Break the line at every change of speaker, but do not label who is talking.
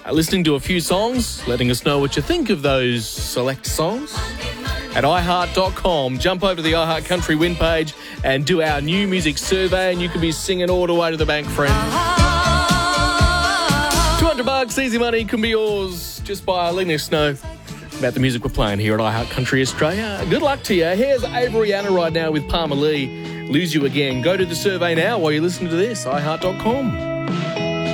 listening to a few songs, letting us know what you think of those select songs. At iHeart.com, jump over to the iHeart Country Win page and do our new music survey, and you can be singing all the way to the bank, friend. $200, easy money, can be yours just by letting us know about the music we're playing here at iHeart Country Australia. Good luck to you. Here's Avery Anna right now with Palmer Lee. Lose You Again. Go to the survey now while you're listening to this, iHeart.com.